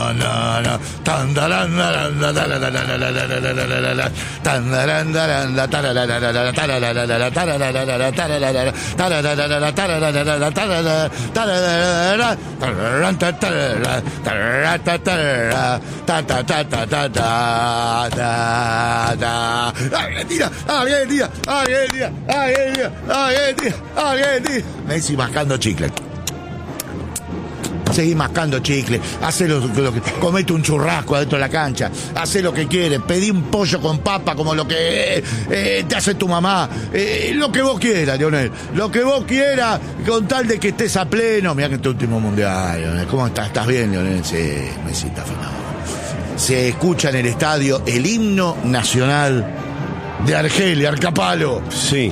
Messi mascando chicle. Seguí mascando chicle, hacé lo que comete un churrasco adentro de la cancha, hacé lo que quieres, pedí un pollo con papa como lo que te hace tu mamá, lo que vos quieras, Lionel, lo que vos quieras, con tal de que estés a pleno. Mirá que es tu último mundial, Lionel. ¿Cómo estás? ¿Estás bien, Lionel? Sí, Messi está fenómeno. Se escucha en el estadio el himno nacional de Argelia, Arcapalo. Sí.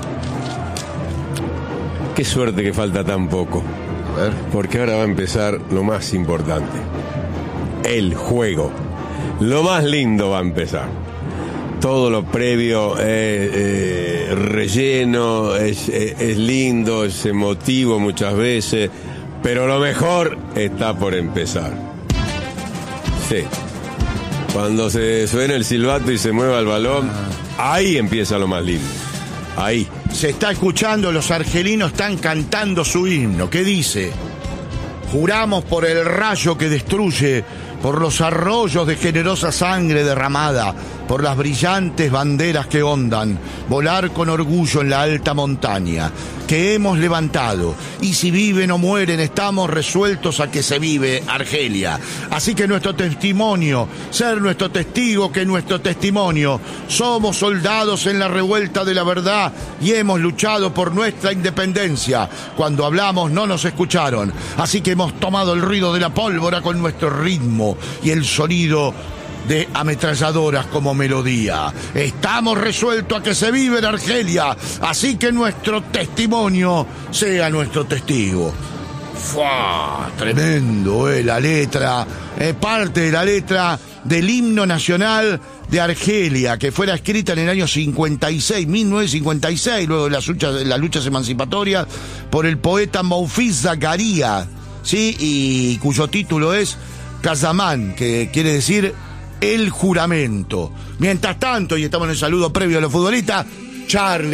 Qué suerte que falta tan poco. Porque ahora va a empezar lo más importante, el juego. Lo más lindo va a empezar. Todo lo previo es relleno, es lindo, es emotivo muchas veces, pero lo mejor está por empezar. Sí. Cuando se suena el silbato y se mueva el balón, ahí empieza lo más lindo. Ahí. Se está escuchando, los argelinos están cantando su himno. ¿Qué dice? Juramos por el rayo que destruye, por los arroyos de generosa sangre derramada, por las brillantes banderas que ondan, volar con orgullo en la alta montaña, que hemos levantado, y si viven o mueren, estamos resueltos a que se vive Argelia. Así que nuestro testimonio, ser nuestro testigo, que nuestro testimonio, somos soldados en la revuelta de la verdad y hemos luchado por nuestra independencia. Cuando hablamos no nos escucharon, así que hemos tomado el ruido de la pólvora con nuestro ritmo y el sonido de ametralladoras como melodía. Estamos resueltos a que se vive en Argelia, así que nuestro testimonio sea nuestro testigo. ¡Fua! Tremendo, la letra, parte de la letra del himno nacional de Argelia, que fuera escrita en el año 1956, luego de las luchas emancipatorias, por el poeta Moufiz Zakaria, ¿sí? Y cuyo título es Kazamán, que quiere decir el juramento. Mientras tanto, y estamos en el saludo previo a los futbolistas, Charlie